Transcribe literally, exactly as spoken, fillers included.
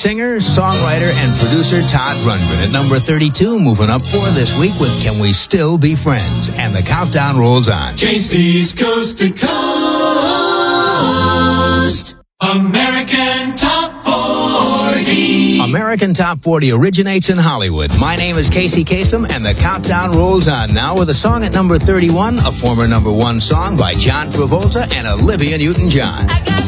singer, songwriter, and producer Todd Rundgren at number thirty-two, moving up four this week with Can We Still Be Friends? And the countdown rolls on. J C's Coast to Coast. American Top forty. American Top forty originates in Hollywood. My name is Casey Kasem, and the countdown rolls on now with a song at number thirty-one, a former number one song by John Travolta and Olivia Newton-John.